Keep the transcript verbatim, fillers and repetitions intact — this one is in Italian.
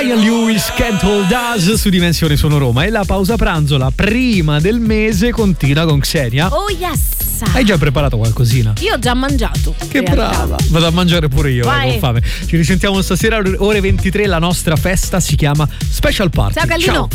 Brian Lewis, Can't Hold Us su Dimensione Sono Roma. E la pausa pranzo, la prima del mese, continua con Xenia. Oh yes! Hai già preparato qualcosina? Io ho già mangiato. Che brava! Vado a mangiare pure io, eh, con fame. Ci risentiamo stasera ore ventitré, la nostra festa si chiama Special Party. Ciao Gallino! Ciao.